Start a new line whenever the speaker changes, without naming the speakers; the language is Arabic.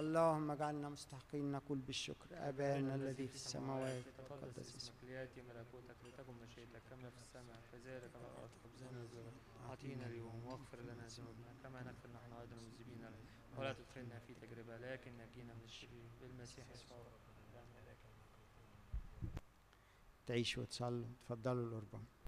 اللهم اجعلنا مستحقين نقول بالشكر ابانا الذي في السماوات
تقدس اسمك ليأتي ملكوتك لتكن مشيئتك كما في السماء كذلك على الأرض. خبزنا الذي أعطينا اليوم واغفر لنا ذنوبنا كما نغفر نحن أيضا المذنبين لنا ولا تدخلنا في تجربة لكن نجينا من الشرير بالمسيح يسوع.
تعيشوا وتصلوا. تفضلوا القربان.